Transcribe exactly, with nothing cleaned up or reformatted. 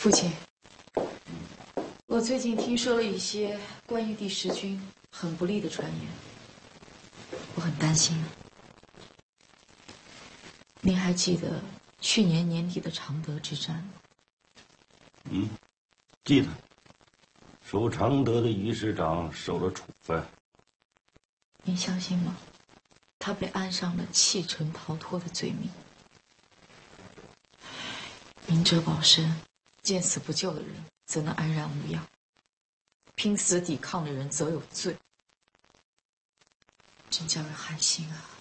父亲，我最近听说了一些关于第十军很不利的传言，我很担心。您还记得去年年底的常德之战吗？ 嗯，记得。守常德的于师长受了处分。 您相信吗？他被安上了弃城逃脱的罪名。明哲保身，见死不救的人怎能安然无恙？拼死抵抗的人则有罪，真叫人寒心啊！